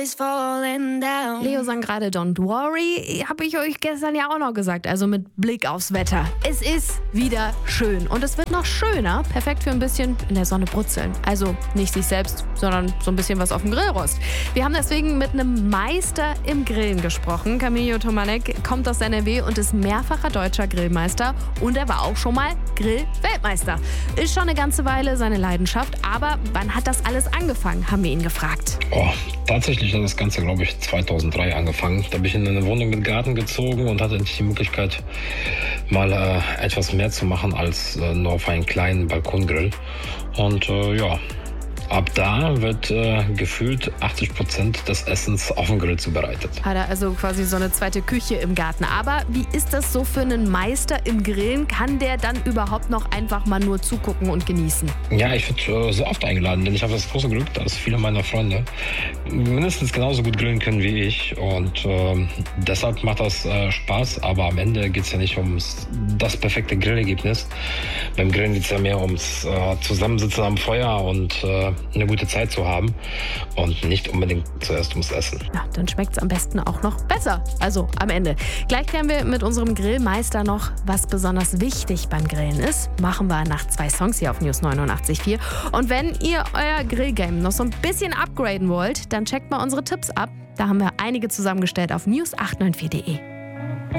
Leo sang gerade Don't Worry, habe ich euch gestern ja auch noch gesagt, also mit Blick aufs Wetter. Es ist wieder schön und es wird noch schöner, perfekt für ein bisschen in der Sonne brutzeln. Also nicht sich selbst, sondern so ein bisschen was auf dem Grillrost. Wir haben deswegen mit einem Meister im Grillen gesprochen. Camillo Tomanek kommt aus NRW und ist mehrfacher deutscher Grillmeister und er war auch schon mal Grill-Weltmeister. Ist schon eine ganze Weile seine Leidenschaft, aber wann hat das alles angefangen, haben wir ihn gefragt. Tatsächlich hat das Ganze, glaube ich, 2003 angefangen. Da bin ich in eine Wohnung mit Garten gezogen und hatte nicht die Möglichkeit, mal etwas mehr zu machen als nur auf einen kleinen Balkongrill. Und ab da wird gefühlt 80% des Essens auf dem Grill zubereitet. Hat er also quasi so eine zweite Küche im Garten. Aber wie ist das so für einen Meister im Grillen? Kann der dann überhaupt noch einfach mal nur zugucken und genießen? Ja, ich werde so oft eingeladen, denn ich habe das große Glück, dass viele meiner Freunde mindestens genauso gut grillen können wie ich. Und deshalb macht das Spaß. Aber am Ende geht es ja nicht um das perfekte Grillergebnis. Beim Grillen geht es ja mehr ums Zusammensitzen am Feuer und eine gute Zeit zu haben und nicht unbedingt zuerst ums Essen. Ja, dann schmeckt es am besten auch noch besser. Also am Ende. Gleich klären wir mit unserem Grillmeister noch, was besonders wichtig beim Grillen ist. Machen wir nach 2 Songs hier auf News 89.4. Und wenn ihr euer Grillgame noch so ein bisschen upgraden wollt, dann checkt mal unsere Tipps ab. Da haben wir einige zusammengestellt auf news894.de.